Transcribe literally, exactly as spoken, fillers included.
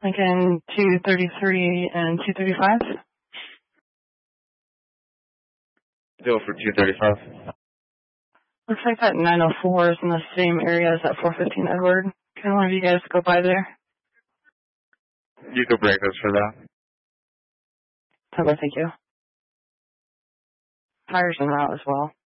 Lincoln two thirty-three and two thirty-five. Go for two thirty-five. Looks like that nine oh four is in the same area as that four fifteen Edward. Can one of you guys go by there? You could break us for that. Okay, thank you. Fire's en route as well.